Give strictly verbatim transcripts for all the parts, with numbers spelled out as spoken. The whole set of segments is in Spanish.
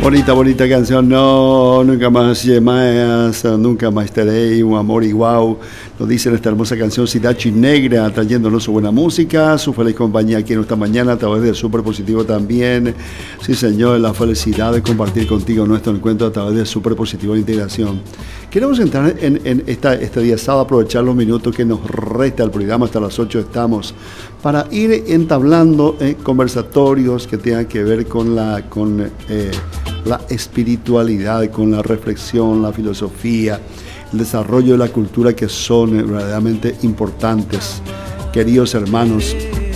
Bonita, bonita canción. No, nunca más más, nunca más estaré. Un amor igual. Nos dice en esta hermosa canción Sidachi Negra, trayéndonos su buena música, su feliz compañía aquí en esta mañana a través de Super Positivo también. Sí, Señor, la felicidad de compartir contigo nuestro encuentro a través de Super Positivo de Integración. Queremos entrar en, en esta, este día sábado, aprovechar los minutos que nos resta el programa, hasta las ocho estamos, para ir entablando eh, conversatorios que tengan que ver con la, con, eh, la espiritualidad, con la reflexión, la filosofía, el desarrollo de la cultura, que son verdaderamente importantes, queridos hermanos.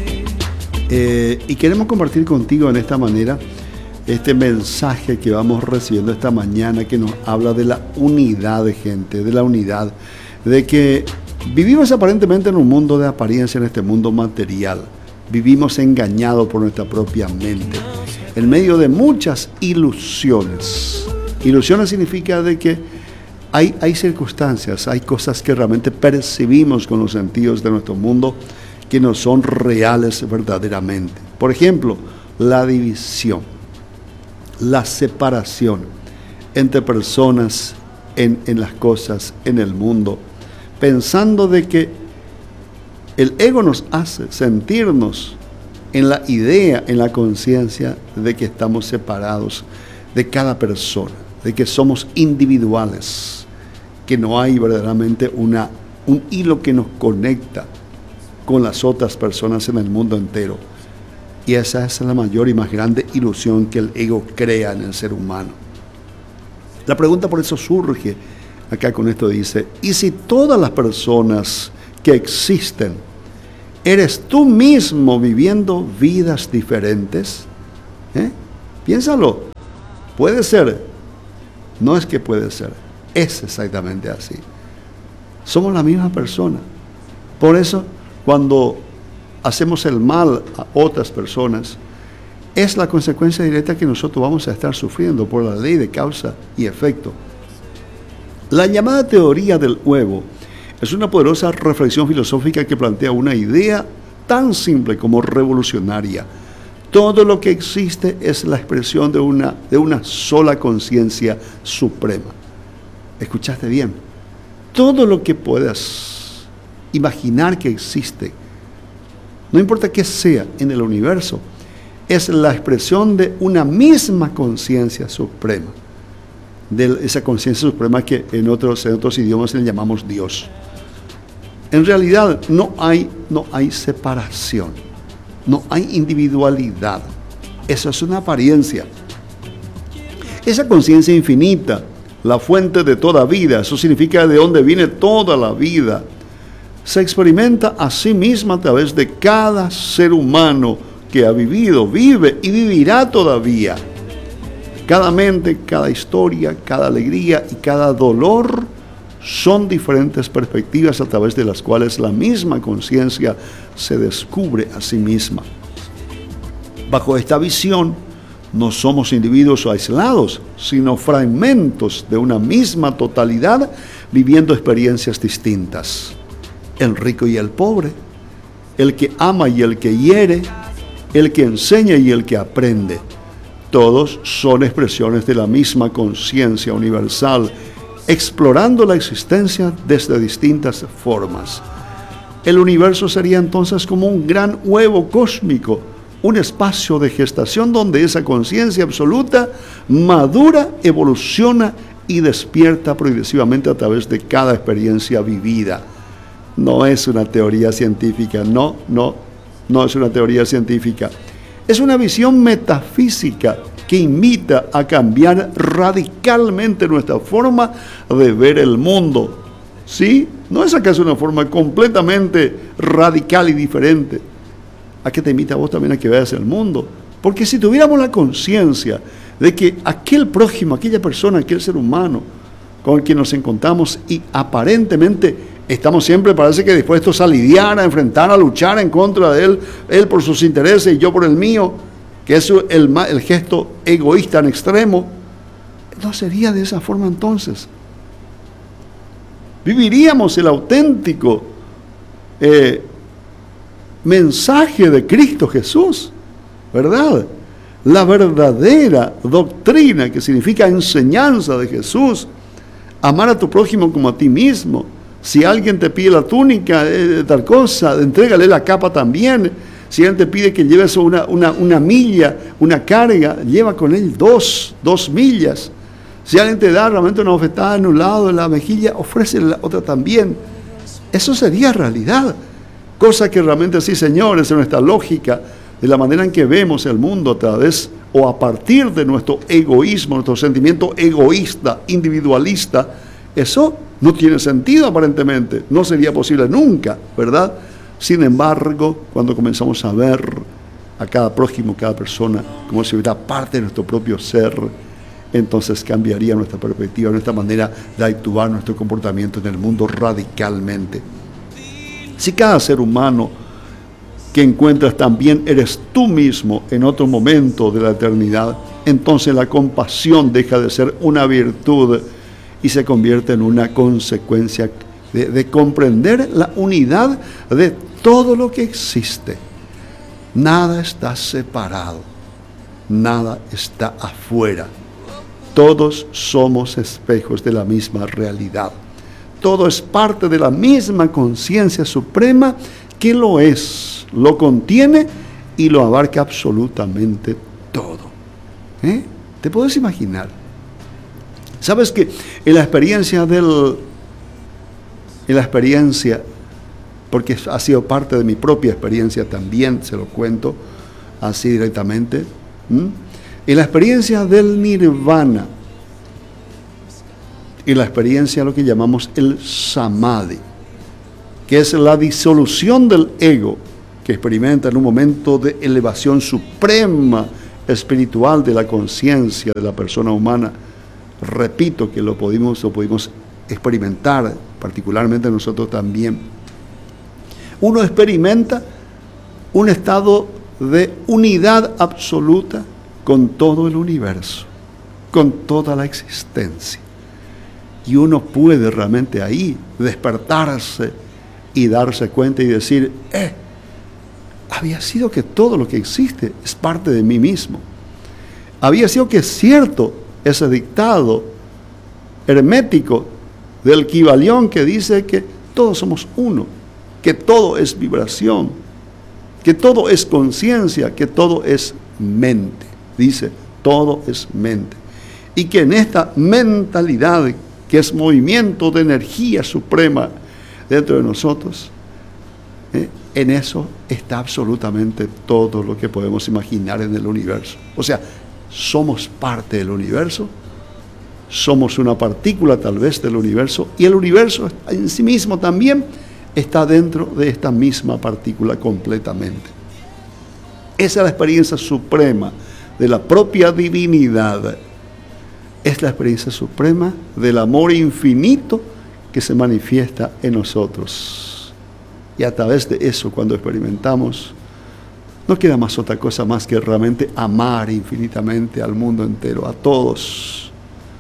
Eh, y queremos compartir contigo en esta manera este mensaje que vamos recibiendo esta mañana, que nos habla de la unidad de gente, de la unidad, de que vivimos aparentemente en un mundo de apariencia, en este mundo material. Vivimos engañados por nuestra propia mente, en medio de muchas ilusiones. Ilusiones significa de que hay, hay circunstancias, hay cosas que realmente percibimos con los sentidos de nuestro mundo que no son reales verdaderamente. Por ejemplo, la división, la separación entre personas en, en las cosas, en el mundo, pensando de que el ego nos hace sentirnos en la idea, en la conciencia de que estamos separados de cada persona, de que somos individuales, que no hay verdaderamente una, un hilo que nos conecta con las otras personas en el mundo entero. Y esa es la mayor y más grande ilusión que el ego crea en el ser humano. La pregunta por eso surge acá con esto, dice: ¿y si todas las personas que existen eres tú mismo viviendo vidas diferentes? ¿Eh? Piénsalo. Puede ser. No es que puede ser. Es exactamente así. Somos la misma persona. Por eso, cuando hacemos el mal a otras personas, es la consecuencia directa que nosotros vamos a estar sufriendo por la ley de causa y efecto. La llamada teoría del huevo es una poderosa reflexión filosófica que plantea una idea tan simple como revolucionaria. Todo lo que existe es la expresión de una, de una sola conciencia suprema. ¿Escuchaste bien? Todo lo que puedas imaginar que existe, no importa qué sea en el universo, es la expresión de una misma conciencia suprema, de esa conciencia suprema que en otros, en otros idiomas le llamamos Dios. En realidad no hay, no hay separación, no hay individualidad. Eso es una apariencia. Esa conciencia infinita, la fuente de toda vida, eso significa de dónde viene toda la vida, se experimenta a sí misma a través de cada ser humano que ha vivido, vive y vivirá todavía. Cada mente, cada historia, cada alegría y cada dolor son diferentes perspectivas a través de las cuales la misma conciencia se descubre a sí misma. Bajo esta visión, no somos individuos aislados, sino fragmentos de una misma totalidad viviendo experiencias distintas. El rico y el pobre, el que ama y el que hiere, el que enseña y el que aprende. Todos son expresiones de la misma conciencia universal, explorando la existencia desde distintas formas. El universo sería entonces como un gran huevo cósmico, un espacio de gestación donde esa conciencia absoluta madura, evoluciona y despierta progresivamente a través de cada experiencia vivida. No es una teoría científica, no, no, no es una teoría científica. Es una visión metafísica que invita a cambiar radicalmente nuestra forma de ver el mundo. ¿Sí? ¿No es acaso una forma completamente radical y diferente? ¿A qué te invita a vos también a que veas el mundo? Porque si tuviéramos la conciencia de que aquel prójimo, aquella persona, aquel ser humano con el que nos encontramos y aparentemente estamos siempre, parece que dispuestos a lidiar, a enfrentar, a luchar en contra de él, él por sus intereses y yo por el mío, que es el, el gesto egoísta en extremo, no sería de esa forma entonces. Viviríamos el auténtico eh, mensaje de Cristo Jesús, ¿verdad? la verdadera doctrina, que significa enseñanza de Jesús. Amar a tu prójimo como a ti mismo. Si alguien te pide la túnica, eh, tal cosa, entrégale la capa también. Si alguien te pide que lleves una, una, una milla, una carga, lleva con él dos, dos millas. Si alguien te da realmente una bofetada en un lado de la mejilla, ofrece la otra también. Eso sería realidad. Cosa que realmente sí, señores, en nuestra lógica, de la manera en que vemos el mundo a través o a partir de nuestro egoísmo, nuestro sentimiento egoísta, individualista, eso no tiene sentido aparentemente, no sería posible nunca, ¿verdad? Sin embargo, cuando comenzamos a ver a cada prójimo, cada persona, como si hubiera parte de nuestro propio ser, entonces cambiaría nuestra perspectiva, nuestra manera de actuar, nuestro comportamiento en el mundo radicalmente. Si cada ser humano que encuentras también eres tú mismo en otro momento de la eternidad, entonces la compasión deja de ser una virtud y se convierte en una consecuencia de, de comprender la unidad de todo lo que existe. Nada está separado, nada está afuera. Todos somos espejos de la misma realidad. Todo es parte de la misma conciencia suprema que lo es, lo contiene y lo abarca absolutamente todo. ¿Eh? ¿Te puedes imaginar? ¿Sabes que en la experiencia del, en la experiencia, porque ha sido parte de mi propia experiencia también, se lo cuento así directamente, ¿m? En la experiencia del nirvana, en la experiencia de lo que llamamos el samadhi, que es la disolución del ego que experimenta en un momento de elevación suprema espiritual de la conciencia de la persona humana. Repito que lo pudimos, lo pudimos experimentar, particularmente nosotros también. Uno experimenta un estado de unidad absoluta con todo el universo, con toda la existencia. Y uno puede realmente ahí despertarse y darse cuenta y decir, eh, había sido que todo lo que existe es parte de mí mismo. Había sido que es cierto ese dictado hermético del Kybalión que dice que todos somos uno, que todo es vibración, que todo es conciencia, que todo es mente. Dice, todo es mente. Y que en esta mentalidad, que es movimiento de energía suprema dentro de nosotros, ¿eh? en eso está absolutamente todo lo que podemos imaginar en el universo. O sea, somos parte del universo, somos una partícula tal vez del universo, y el universo en sí mismo también está dentro de esta misma partícula completamente. Esa es la experiencia suprema de la propia divinidad. Es la experiencia suprema del amor infinito que se manifiesta en nosotros. Y a través de eso, cuando experimentamos, no queda más otra cosa más que realmente amar infinitamente al mundo entero, a todos.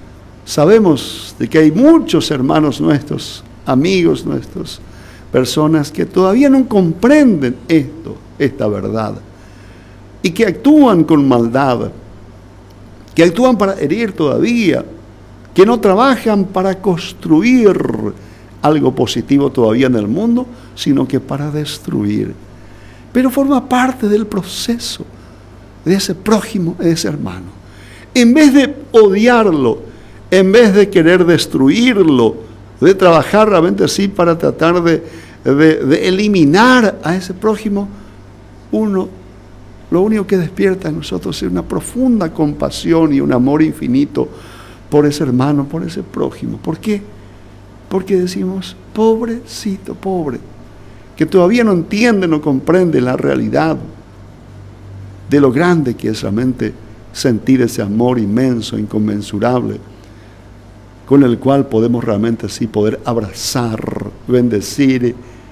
Sabemos de que hay muchos hermanos nuestros, amigos nuestros, personas que todavía no comprenden esto, esta verdad, y que actúan con maldad, que actúan para herir todavía, que no trabajan para construir algo positivo todavía en el mundo, sino que para destruir. Pero forma parte del proceso de ese prójimo, de ese hermano. En vez de odiarlo, en vez de querer destruirlo, de trabajar realmente así para tratar de, de, de eliminar a ese prójimo, uno lo único que despierta en nosotros es una profunda compasión y un amor infinito por ese hermano, por ese prójimo. ¿Por qué? Porque decimos, pobrecito, pobre, que todavía no entiende, no comprende la realidad de lo grande que es realmente sentir ese amor inmenso, inconmensurable, con el cual podemos realmente así poder abrazar, bendecir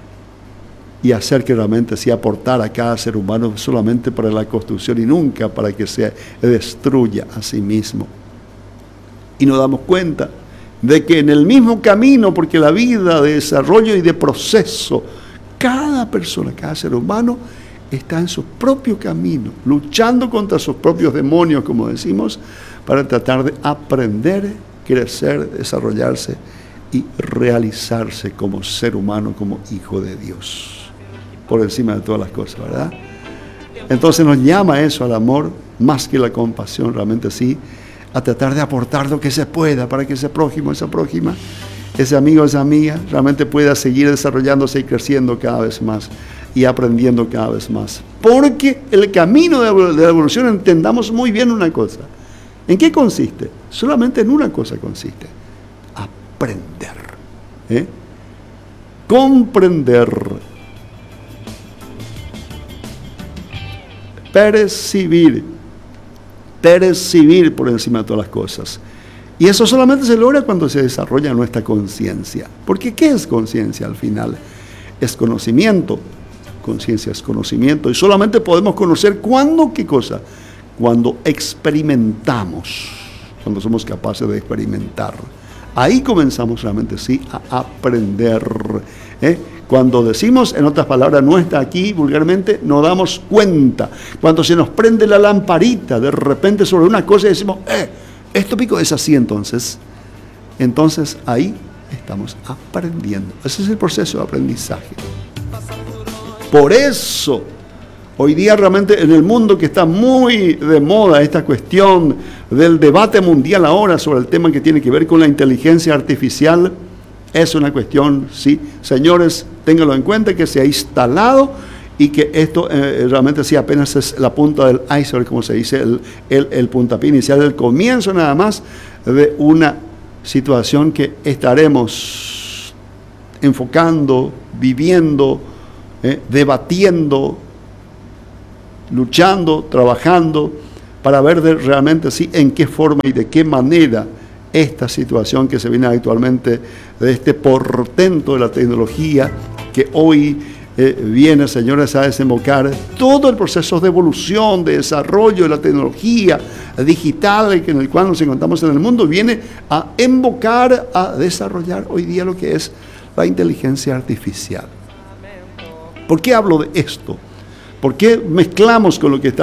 y hacer que realmente sí aportar a cada ser humano solamente para la construcción y nunca para que se destruya a sí mismo. Y nos damos cuenta de que en el mismo camino, porque la vida de desarrollo y de proceso, cada persona, cada ser humano está en su propio camino, luchando contra sus propios demonios, como decimos, para tratar de aprender, crecer, desarrollarse y realizarse como ser humano, como hijo de Dios, por encima de todas las cosas, ¿verdad? Entonces nos llama eso al amor, más que la compasión, realmente sí, a tratar de aportar lo que se pueda para que ese prójimo, esa prójima, ese amigo, esa amiga, realmente pueda seguir desarrollándose y creciendo cada vez más y aprendiendo cada vez más. Porque el camino de la evolución, entendamos muy bien una cosa. ¿En qué consiste? Solamente en una cosa consiste: aprender, ¿eh? comprender, percibir, percibir por encima de todas las cosas. Y eso solamente se logra cuando se desarrolla nuestra conciencia. Porque ¿qué es conciencia al final? Es conocimiento. Conciencia es conocimiento. Y solamente podemos conocer cuando, ¿qué cosa? Cuando experimentamos. Cuando somos capaces de experimentar. Ahí comenzamos realmente, sí, a aprender. ¿eh? Cuando decimos, en otras palabras, no está aquí, vulgarmente, nos damos cuenta. Cuando se nos prende la lamparita de repente sobre una cosa y decimos, eh, esto pico es así entonces. Entonces ahí estamos aprendiendo. Ese es el proceso de aprendizaje. Por eso, hoy día realmente en el mundo que está muy de moda esta cuestión del debate mundial ahora sobre el tema que tiene que ver con la inteligencia artificial, es una cuestión, sí, señores, ténganlo en cuenta, que se ha instalado y que esto eh, realmente sí apenas es la punta del iceberg, como se dice, el, el, el puntapié inicial, el comienzo nada más de una situación que estaremos enfocando, viviendo, eh, debatiendo, luchando, trabajando, para ver de, realmente sí en qué forma y de qué manera esta situación que se viene actualmente, de este portento de la tecnología que hoy eh, viene, señores, a desembocar todo el proceso de evolución, de desarrollo de la tecnología digital en el cual nos encontramos en el mundo, viene a embocar, a desarrollar hoy día lo que es la inteligencia artificial. ¿Por qué hablo de esto? ¿Por qué mezclamos con lo que está